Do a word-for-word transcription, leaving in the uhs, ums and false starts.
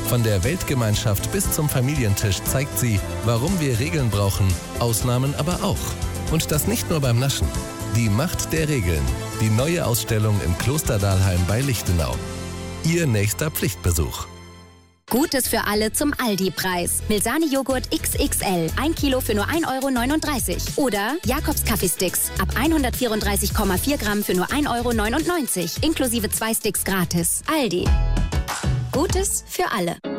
Von der Weltgemeinschaft bis zum Familientisch zeigt sie, warum wir Regeln brauchen, Ausnahmen aber auch. Und das nicht nur beim Naschen. Die Macht der Regeln. Die neue Ausstellung im Kloster Dahlheim bei Lichtenau. Ihr nächster Pflichtbesuch. Gutes für alle zum Aldi-Preis. Milsani-Joghurt X X L, ein Kilo für nur ein Euro neununddreißig. Oder Jakobs Kaffeesticks, ab hundertvierunddreißig Komma vier Gramm für nur ein Euro neunundneunzig. Inklusive zwei Sticks gratis. Aldi. Gutes für alle.